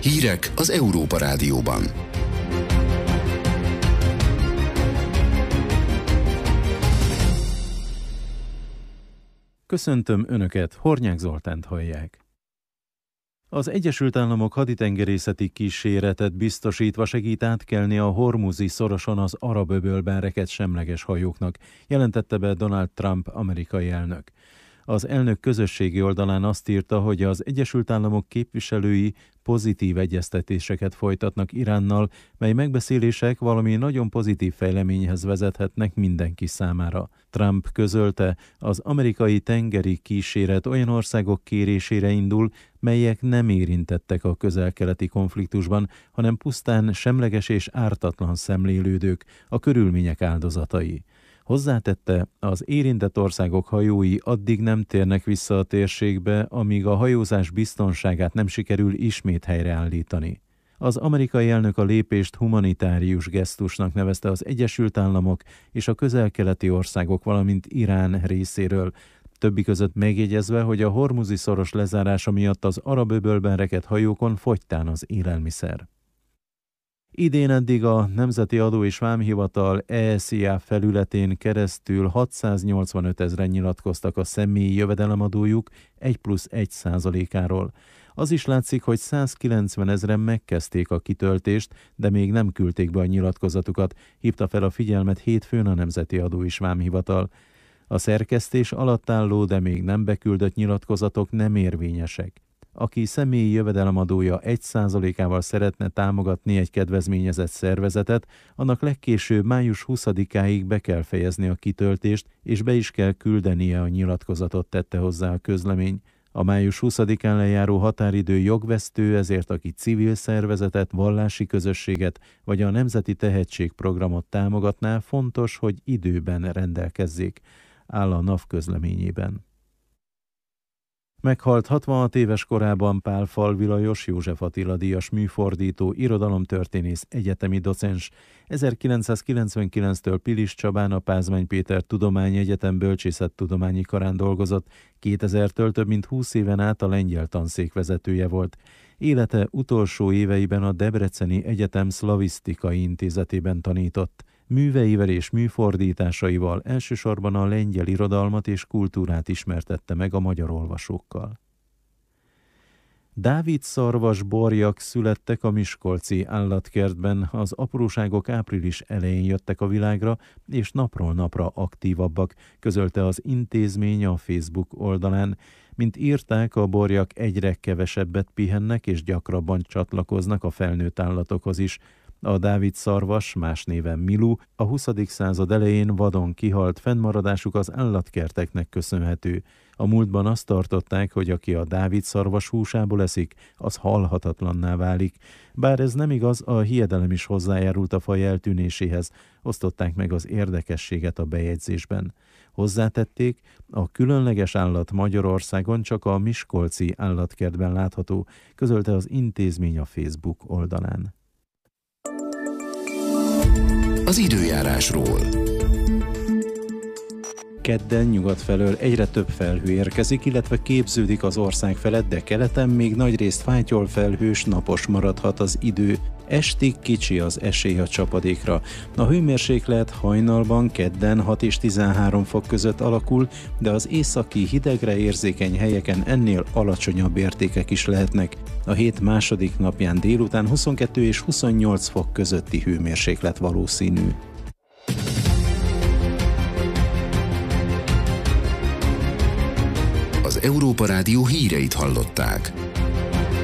Hírek az Európa Rádióban. Köszöntöm Önöket, Hornyák Zoltánt hallják. Az Egyesült Államok haditengerészeti kíséretet biztosítva segít átkelni a Hormuzi szoroson az Arab-öbölben rekedt semleges hajóknak, jelentette be Donald Trump amerikai elnök. Az elnök közösségi oldalán azt írta, hogy az Egyesült Államok képviselői pozitív egyeztetéseket folytatnak Iránnal, mely megbeszélések valami nagyon pozitív fejleményhez vezethetnek mindenki számára. Trump közölte, az amerikai tengeri kíséret olyan országok kérésére indul, melyek nem érintettek a közel-keleti konfliktusban, hanem pusztán semleges és ártatlan szemlélődők, a körülmények áldozatai. Hozzátette, az érintett országok hajói addig nem térnek vissza a térségbe, amíg a hajózás biztonságát nem sikerül ismét helyreállítani. Az amerikai elnök a lépést humanitárius gesztusnak nevezte az Egyesült Államok és a közel-keleti országok, valamint Irán részéről, többi között megjegyezve, hogy a Hormuzi szoros lezárása miatt az Arab-öbölben rekedt hajókon fogytán az élelmiszer. Idén eddig a Nemzeti Adó és Vámhivatal ESZIA felületén keresztül 685 000-en nyilatkoztak a személyi jövedelemadójuk 1+1%-áról. Az is látszik, hogy 190 000-en megkezdték a kitöltést, de még nem küldték be a nyilatkozatukat, hívta fel a figyelmet hétfőn a Nemzeti Adó és Vámhivatal. A szerkesztés alatt álló, de még nem beküldött nyilatkozatok nem érvényesek. Aki személyi jövedelemadója 1%-ával szeretne támogatni egy kedvezményezett szervezetet, annak legkésőbb május 20-áig be kell fejezni a kitöltést, és be is kell küldenie a nyilatkozatot, tette hozzá a közlemény. A május 20-án lejáró határidő jogvesztő, ezért aki civil szervezetet, vallási közösséget vagy a Nemzeti Tehetségprogramot támogatná, fontos, hogy időben rendelkezzék, áll a NAV közleményében. Meghalt 66 éves korában Pál Falvi Lajos, József Attila díjas műfordító, irodalomtörténész, egyetemi docens. 1999-től Pilis Csabán a Pázmány Péter Tudományegyetem bölcsészettudományi karán dolgozott, 2000-től több mint 20 éven át a lengyel tanszék vezetője volt. Élete utolsó éveiben a Debreceni Egyetem Szlavisztikai Intézetében tanított. Műveivel és műfordításaival elsősorban a lengyel irodalmat és kultúrát ismertette meg a magyar olvasókkal. Dávid szarvas borjak születtek a miskolci állatkertben, az apróságok április elején jöttek a világra, és napról napra aktívabbak, közölte az intézmény a Facebook oldalán. Mint írták, a borjak egyre kevesebbet pihennek és gyakrabban csatlakoznak a felnőtt állatokhoz is. A Dávid szarvas, más néven Milu, a 20. század elején vadon kihalt, fennmaradásuk az állatkerteknek köszönhető. A múltban azt tartották, hogy aki a Dávid szarvas húsából eszik, az halhatatlanná válik. Bár ez nem igaz, a hiedelem is hozzájárult a faj eltűnéséhez, osztották meg az érdekességet a bejegyzésben. Hozzátették, a különleges állat Magyarországon csak a miskolci állatkertben látható, közölte az intézmény a Facebook oldalán. Az időjárásról. Kedden nyugat felől egyre több felhő érkezik, illetve képződik az ország felett, de keleten még nagyrészt fátyol felhős, napos maradhat az idő. Estig kicsi az esély a csapadékra. A hőmérséklet hajnalban kedden 6 és 13 fok között alakul, de az északi hidegre érzékeny helyeken ennél alacsonyabb értékek is lehetnek. A hét második napján délután 22 és 28 fok közötti hőmérséklet valószínű. Az Európa Rádió híreit hallották.